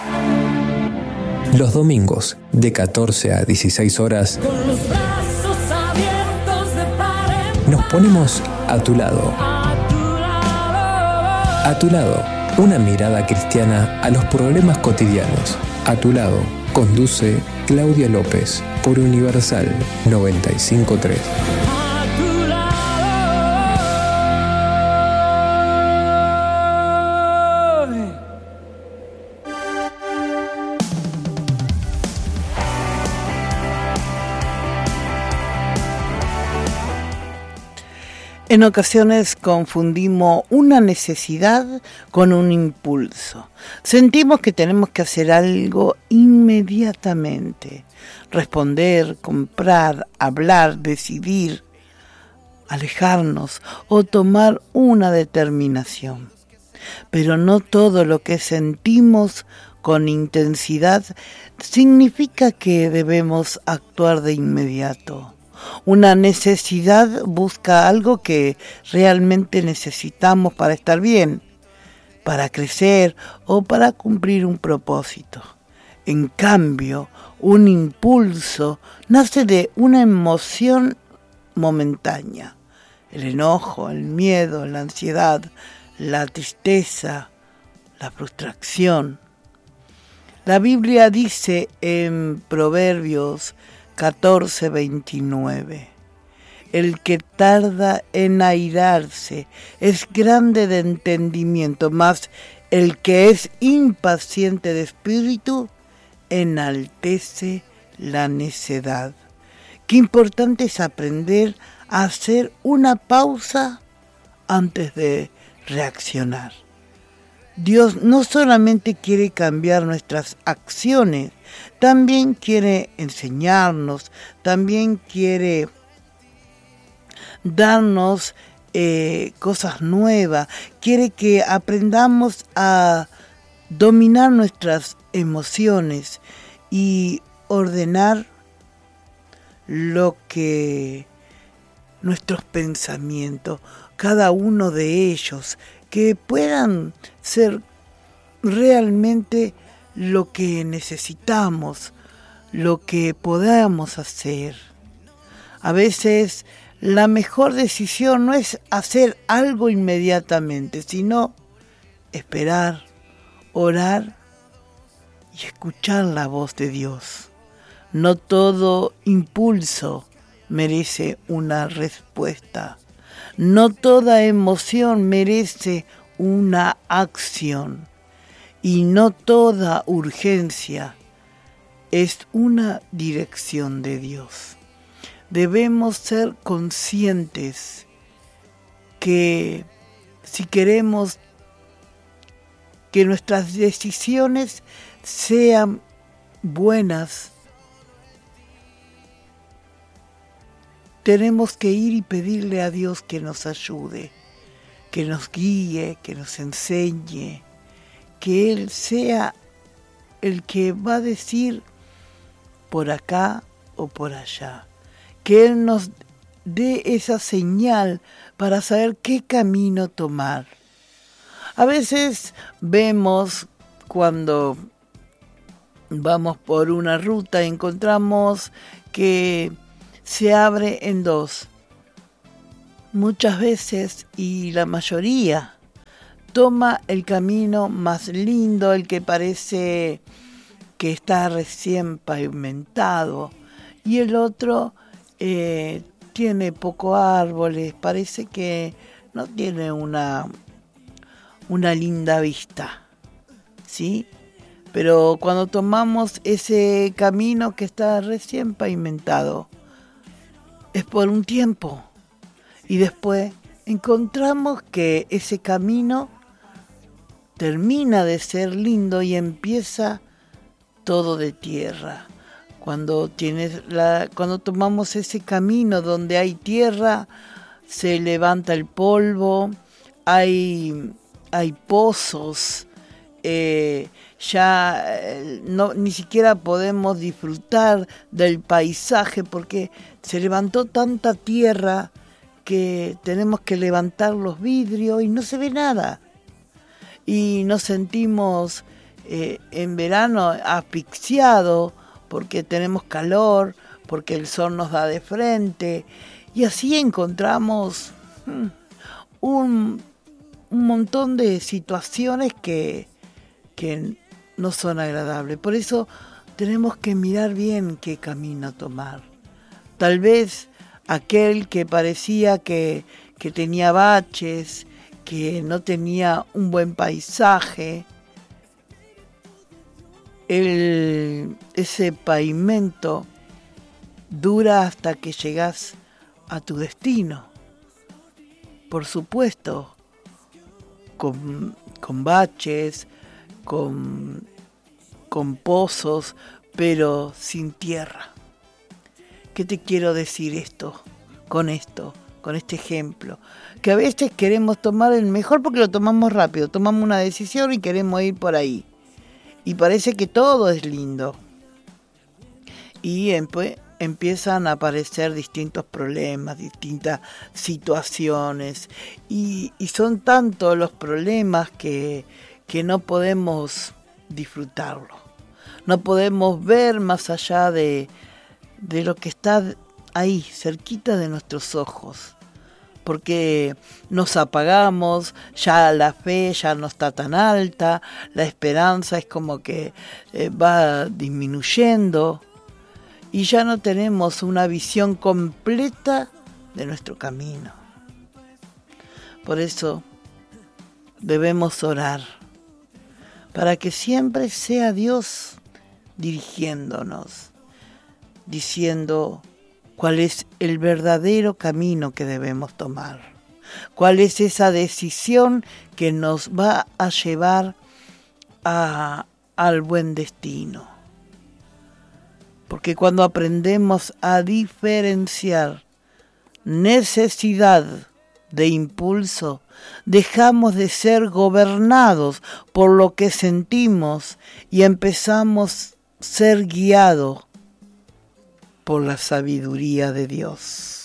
Los domingos, de 14 a 16 horas, Con los brazos abiertos de par en nos ponemos a tu lado. a tu lado. A tu lado, una mirada cristiana a los problemas cotidianos. A tu lado, conduce Claudia López por Universal 95.3. A tu lado. En ocasiones confundimos una necesidad con un impulso. Sentimos que tenemos que hacer algo inmediatamente. Responder, comprar, hablar, decidir, alejarnos o tomar una determinación. Pero no todo lo que sentimos con intensidad significa que debemos actuar de inmediato. Una necesidad busca algo que realmente necesitamos para estar bien, para crecer o para cumplir un propósito. En cambio, un impulso nace de una emoción momentánea. El enojo, el miedo, la ansiedad, la tristeza, la frustración. La Biblia dice en Proverbios 14:29. El que tarda en airarse es grande de entendimiento, mas el que es impaciente de espíritu enaltece la necedad. Qué importante es aprender a hacer una pausa antes de reaccionar. Dios no solamente quiere cambiar nuestras acciones, también quiere enseñarnos, también quiere darnos cosas nuevas, quiere que aprendamos a dominar nuestras emociones y ordenar lo que nuestros pensamientos, cada uno de ellos, que puedan ser realmente lo que necesitamos, lo que podamos hacer. A veces la mejor decisión no es hacer algo inmediatamente, sino esperar, orar y escuchar la voz de Dios. No todo impulso merece una respuesta. No toda emoción merece una acción. Y no toda urgencia es una dirección de Dios. Debemos ser conscientes que si queremos que nuestras decisiones sean buenas, tenemos que ir y pedirle a Dios que nos ayude, que nos guíe, que nos enseñe, que Él sea el que va a decir por acá o por allá, que Él nos dé esa señal para saber qué camino tomar. A veces vemos cuando vamos por una ruta, encontramos que se abre en dos. Muchas veces, y la mayoría, toma el camino más lindo, el que parece que está recién pavimentado, y el otro tiene pocos árboles, parece que no tiene una linda vista, ¿sí? Pero cuando tomamos ese camino que está recién pavimentado, es por un tiempo, y después encontramos que ese camino termina de ser lindo y empieza todo de tierra. Cuando tomamos ese camino donde hay tierra, se levanta el polvo, hay pozos, ni siquiera podemos disfrutar del paisaje porque se levantó tanta tierra que tenemos que levantar los vidrios y no se ve nada. Y nos sentimos en verano asfixiado porque tenemos calor, porque el sol nos da de frente, y así encontramos un montón de situaciones que no son agradables. Por eso tenemos que mirar bien qué camino tomar. Tal vez aquel que parecía que tenía baches, que no tenía un buen paisaje, ese pavimento dura hasta que llegas a tu destino. Por supuesto, con baches, con pozos, pero sin tierra. ¿Qué te quiero decir con este ejemplo? Que a veces queremos tomar el mejor porque lo tomamos rápido, tomamos una decisión y queremos ir por ahí. Y parece que todo es lindo. Y empiezan a aparecer distintos problemas, distintas situaciones. Y son tantos los problemas que no podemos disfrutarlo. No podemos ver más allá de lo que está ahí, cerquita de nuestros ojos. Porque nos apagamos, ya la fe ya no está tan alta, la esperanza es como que va disminuyendo y ya no tenemos una visión completa de nuestro camino. Por eso debemos orar, para que siempre sea Dios dirigiéndonos, diciendo cuál es el verdadero camino que debemos tomar, cuál es esa decisión que nos va a llevar al buen destino. Porque cuando aprendemos a diferenciar necesidad de impulso, dejamos de ser gobernados por lo que sentimos y empezamos a ser guiados por la sabiduría de Dios.